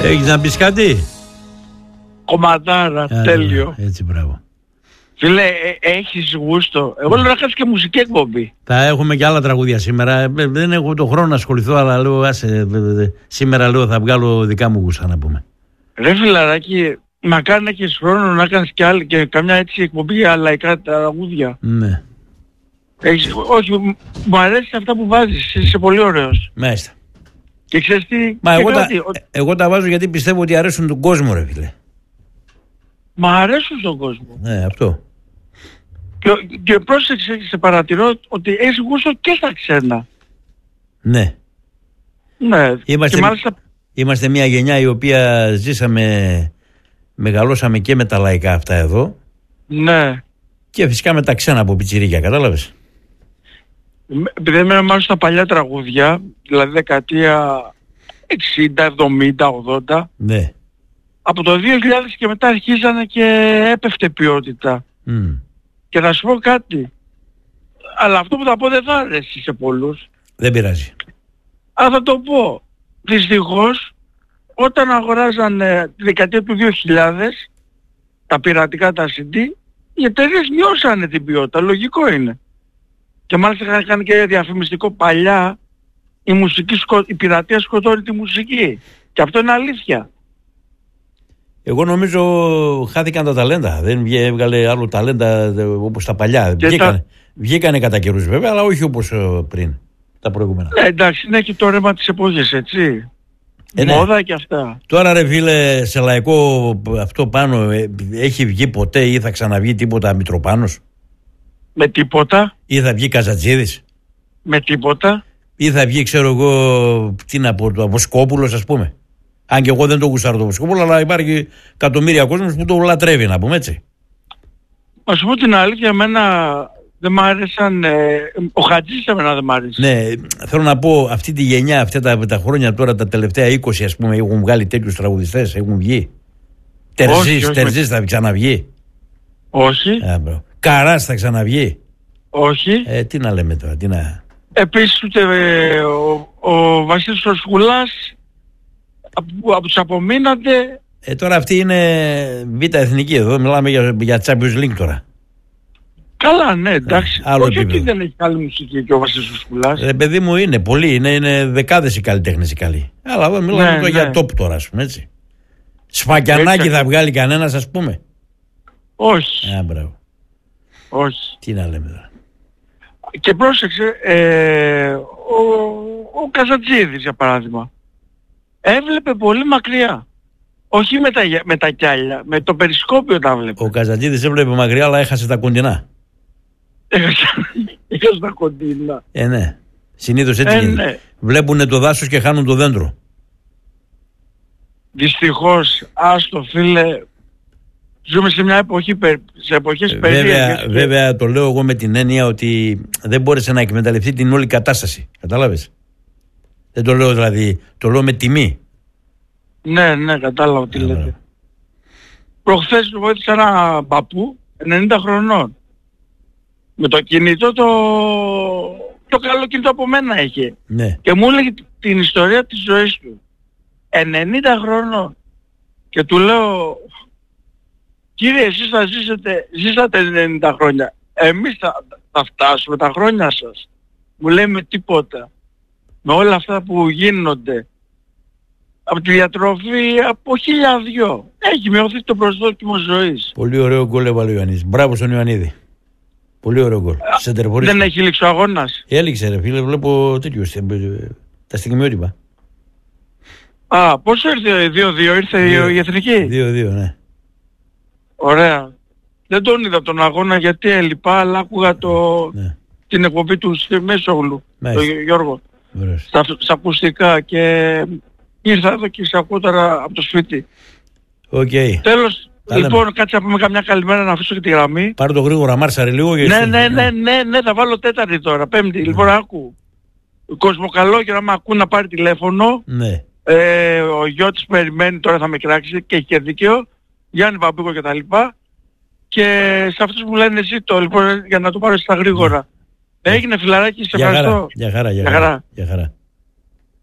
Έχεις να πεις κάτι? Κομματάρα, τέλειο. Έτσι, μπράβο. Φίλε, έχεις γούστο. Εγώ λέω να κάνεις και μουσική εκπομπή. Θα έχουμε και άλλα τραγούδια σήμερα. Δεν έχω το χρόνο να ασχοληθώ, αλλά λέω σήμερα λέω θα βγάλω δικά μου γούστα να πούμε. Ρε φιλαράκι, μακάρι να έχεις χρόνο να κάνεις και άλλη και καμιά έτσι εκπομπή για λαϊκά τραγούδια. Ναι. Όχι, μου αρέσει αυτά που βάζεις. Είσαι πολύ ωραίος. Μάλιστα. Και ξέρεις τι... Μα εγώ τα βάζω γιατί πιστεύω ότι αρέσουν τον κόσμο, ρε φίλε. Μα αρέσουν στον κόσμο. Ναι, αυτό. Και πρόσεξε, σε παρατηρώ ότι έχεις γούστο και στα ξένα. Ναι. Ναι. Είμαστε μια γενιά η οποία μεγαλώσαμε και με τα λαϊκά αυτά εδώ. Ναι. Και φυσικά με τα ξένα από πιτσιρίκια, κατάλαβες. Επειδή έμενα μάλλον στα παλιά τραγούδια, δηλαδή δεκαετία 60, 70, 80. Ναι. Από το 2000 και μετά αρχίζανε και έπεφτε ποιότητα. Και θα σου πω κάτι. Αλλά αυτό που θα πω δεν θα αρέσει σε πολλούς. Δεν πειράζει. Αλλά θα το πω. Δυστυχώς, όταν αγοράζανε τη δεκαετία του 2000, τα πειρατικά τα CD, οι εταιρείες μειώσανε την ποιότητα. Λογικό είναι. Και μάλιστα είχαν κάνει και διαφημιστικό παλιά, η πειρατεία σκοτώνει τη μουσική. Και αυτό είναι αλήθεια. Εγώ νομίζω χάθηκαν τα ταλέντα. Δεν έβγαλε άλλο ταλέντα όπως τα παλιά. Βγήκανε κατά καιρούς βέβαια, αλλά όχι όπως πριν τα προηγούμενα. Ναι, εντάξει, είναι και το ρέμα της εποχής, έτσι. Μόδα ναι. Και αυτά. Τώρα ρε φίλε, σε λαϊκό αυτό πάνω έχει βγει ποτέ ή θα ξαναβγεί τίποτα Μητροπάνος? Με τίποτα. Ή θα βγει Καζατζίδης? Με τίποτα. Ή θα βγει, ξέρω εγώ, τι να πω, το Βοσκόπουλος, ας πούμε. Αν και εγώ δεν το γουστάρω το Βοσκόπουλο, αλλά υπάρχει εκατομμύρια κόσμος που το λατρεύει, να πούμε έτσι. Να σου πω την αλήθεια, εμένα δεν μ' άρεσαν. Ο Χατζής εμένα δεν μ' άρεσε. Ναι, θέλω να πω, αυτή τη γενιά, αυτά τα χρόνια τώρα, τα τελευταία 20, ας πούμε, έχουν βγάλει τέτοιους τραγουδιστές, έχουν βγει. Τερζής θα ξαναβγεί? Όχι. Καράς θα ξαναβγεί? Όχι. Τι να λέμε τώρα, τι να... Επίσης ούτε ο Βασίλης ο Σκουλάς από τους απομείνατε. Τώρα αυτή είναι β' εθνική εδώ, μιλάμε για Champions League τώρα. Καλά, ναι, εντάξει. Άλλο όχι επίπεδο. ότι δεν έχει καλή μουσική και ο Βασίλης ο Σκουλάς. Παιδί μου, είναι πολλοί, είναι δεκάδες οι καλλιτέχνες οι καλοί. Αλλά εδώ μιλάμε για top τώρα, ας πούμε, έτσι. Σφακιανάκι έτσι, θα βγάλει κανένας, ας πούμε? Όχι. Μπράβο. Όχι. Τι να λέμε τώρα. Και πρόσεξε, ο Καζατζίδης για παράδειγμα έβλεπε πολύ μακριά. Όχι με τα κιάλια, με το περισκόπιο τα έβλεπε. Ο Καζατζίδης έβλεπε μακριά, αλλά έχασε τα κοντινά. Έχασε τα κοντινά. Ναι. Συνήθως έτσι γίνεται. Ναι. Βλέπουνε το δάσος και χάνουν το δέντρο. Δυστυχώς, άστο φίλε, ζούμε σε μια εποχή, σε εποχές περίεργες. Βέβαια το λέω εγώ με την έννοια ότι δεν μπόρεσε να εκμεταλλευτεί την όλη κατάσταση. Κατάλαβες? Δεν το λέω δηλαδή, το λέω με τιμή. Ναι, κατάλαβα τι λέτε. Προχθές βοήθησα ένα παππού 90 χρονών. Με το κινητό το καλό κινητό από μένα είχε. Ναι. Και μου έλεγε την ιστορία της ζωής του. 90 χρονών. Και του λέω, κύριε, εσείς θα ζήσατε 90 χρόνια. Εμείς θα φτάσουμε τα χρόνια σας. Μου λέει με τίποτα. Με όλα αυτά που γίνονται. Από τη διατροφή, από 1002. Έχει μειωθεί το προσδόκιμο ζωής. Πολύ ωραίο γκολ έβαλε ο Ιωαννίδης. Μπράβο στον Ιωαννίδη. Πολύ ωραίο γκολ. Δεν έχει λήξει ο αγώνας? Έληξε ρε φίλε, βλέπω τέτοιους, τα στιγμιότυπα. Πόσο ήρθε? 2-2 ήρθε η Εθνική? 2-2, ναι. Ωραία. Δεν τον είδα τον αγώνα γιατί έλειπα, αλλά άκουγα την εκπομπή του Μέσογλου, τον Γιώργο, στα ακουστικά και ήρθα εδώ και σε ακούω τώρα από το σπίτι. Τέλος, λοιπόν, κάτσε να πούμε καμιά καλημέρα να αφήσω και τη γραμμή. Πάρε το γρήγορα, μάρσαρε λίγο. Ναι, θα βάλω τέταρτη τώρα, πέμπτη. Λοιπόν, άκου. Κοσμοκαλό και να με ακούν να πάρει τηλέφωνο. Ναι. Ο Γιώτης περιμένει, τώρα θα με κράξει και έχει και δίκαιο. Γιάννη Βαμπίκο και τα λοιπά. Και σε αυτούς που λένε ζήτω, λοιπόν, για να το πάρω στα γρήγορα. Έγινε φιλαράκι, σε ευχαριστώ. Για χαρά.